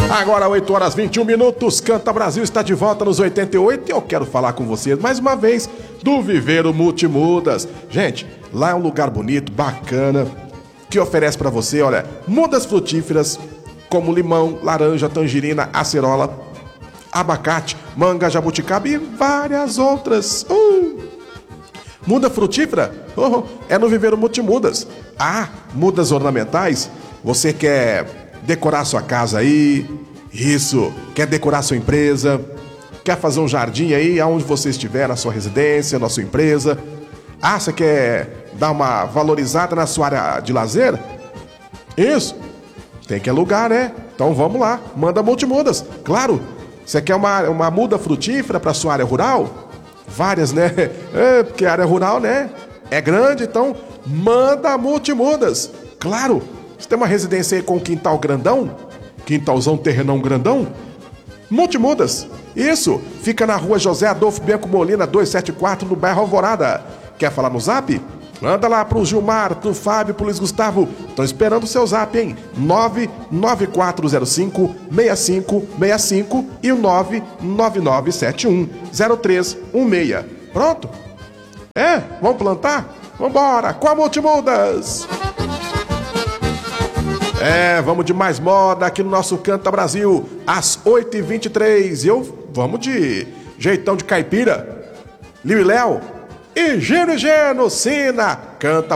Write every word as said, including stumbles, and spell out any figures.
Agora oito horas e vinte e um minutos, Canta Brasil está de volta nos oitenta e oito e eu quero falar com vocês mais uma vez do Viveiro Multimudas. Gente, lá é um lugar bonito, bacana, que oferece para você, olha, mudas frutíferas como limão, laranja, tangerina, acerola, abacate, manga, jabuticaba e várias outras. Uh! Muda frutífera? Oh, é no Viveiro Multimudas. Ah, mudas ornamentais? Você quer decorar sua casa aí? Isso, quer decorar sua empresa? Quer fazer um jardim aí aonde você estiver, na sua residência, na sua empresa? Ah, você quer dar uma valorizada na sua área de lazer? Isso, tem que alugar, né? Então vamos lá, manda Multimudas. Claro, você quer uma, uma muda frutífera para sua área rural? Várias, né? É, porque a área rural, né? É grande, então manda Multimudas. Claro, você tem uma residência aí com quintal grandão? Quintalzão, terrenão grandão? Multimudas. Isso, fica na rua José Adolfo Bianco Molina, duzentos e setenta e quatro, no bairro Alvorada. Quer falar no zap? Manda lá pro Gilmar, pro Fábio, pro Luiz Gustavo. Estão esperando o seu zap, hein? nove nove quatro zero cinco seis cinco seis cinco e o nove nove nove sete um zero três um seis. Pronto? É? Vamos plantar? Vambora, com a Multimudas! É, vamos de mais moda aqui no nosso Canta Brasil, às oito e vinte e três. E eu, vamos de jeitão de caipira. Liu e Léo e Gino e Geno, Sina, Canta